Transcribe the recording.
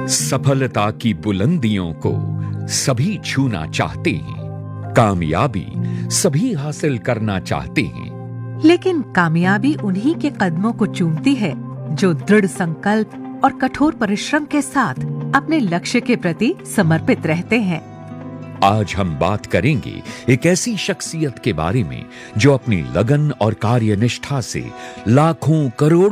सफलता की बुलंदियों को सभी छूना चाहते हैं, कामयाबी सभी हासिल करना चाहते हैं, लेकिन कामयाबी उन्हीं के कदमों को चूमती है जो दृढ़ संकल्प और कठोर परिश्रम के साथ अपने लक्ष्य के प्रति समर्पित रहते हैं। आज हम बात करेंगे एक ऐसी शख्सियत के बारे में जो अपनी लगन और कार्यनिष्ठा से लाखों करोड़ों